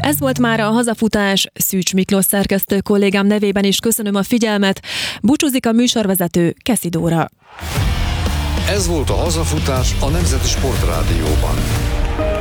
Ez volt már a hazafutás. Szűcs Miklós szerkesztő kollégám nevében is köszönöm a figyelmet. Búcsúzik a műsorvezető, Keszi Dóra. Ez volt a hazafutás a Nemzeti Sportrádióban.